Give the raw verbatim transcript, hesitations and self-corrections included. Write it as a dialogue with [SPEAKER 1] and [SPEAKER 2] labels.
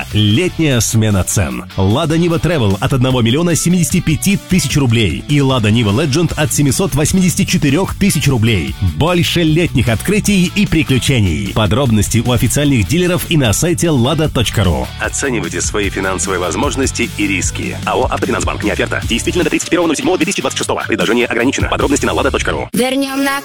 [SPEAKER 1] Летняя смена цен. Лада Нива Travel от одного миллиона семидесяти пяти тысяч рублей и Лада Нива Legend от семисот восьмидесяти четырёх тысяч рублей. Больше летних открытий и приключений. Подробности у официальных дилеров и на сайте лада точка ру. Оценивайте свои финансовые возможности и риски. АО «Автофинансбанк». Не оферта. Действительно до тридцать первого ноль седьмого две тысячи двадцать шестого. Предложение ограничено. Подробности на лада точка ру.
[SPEAKER 2] Вернем на